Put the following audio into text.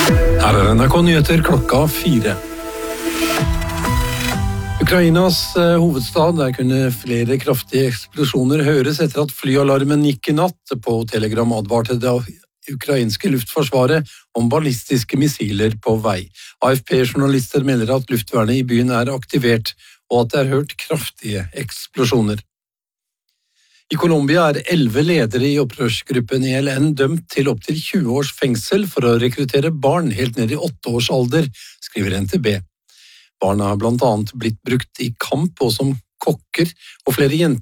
Her NRK Nyheter klokka 4. Ukrainas hovedstad, der kunne flere kraftige eksplosjoner høres etter at flyalarmen gikk i natt. På Telegram advarte det ukrainske luftforsvaret om ballistiske missiler på vei. AFP-journalister mener at luftvernet i byen er aktivert, og at det er hørt kraftige eksplosjoner. I Colombia er 11 ledere i opprørsgruppen ELN dømt til opp til 20 års fengsel for å rekruttere barn helt ned i 8 års alder, skriver NTB. Barna har blant annet blitt brukt i kamp og som kokker, og flere jenter